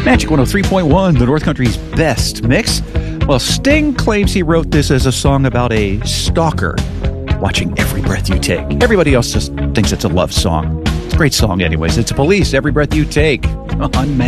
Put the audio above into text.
Magic 103.1, the North Country's best mix. Well, Sting claims he wrote this as a song about a stalker watching every breath you take. Everybody else just thinks it's a love song. It's a great song anyways. It's Police, Every Breath You Take on Magic.